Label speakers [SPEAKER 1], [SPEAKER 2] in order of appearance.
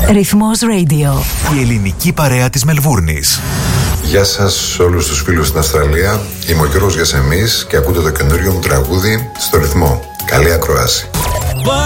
[SPEAKER 1] Ρυθμός Radio.
[SPEAKER 2] Η ελληνική παρέα της Μελβούρνης.
[SPEAKER 3] Γεια σας όλους τους φίλους στην Αυστραλία. Είμαι ο Γιώργος Γεσεμής και ακούτε το καινούριο μου τραγούδι στο Ρυθμό. Καλή ακρόαση.